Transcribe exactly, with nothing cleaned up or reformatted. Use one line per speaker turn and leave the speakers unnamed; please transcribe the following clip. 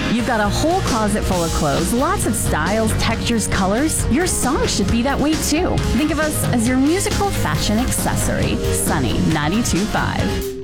You've got a whole closet full of clothes, lots of styles, textures, colors. Your song should be that way too. Think of us as your musical fashion accessory. Sunny ninety-two point five.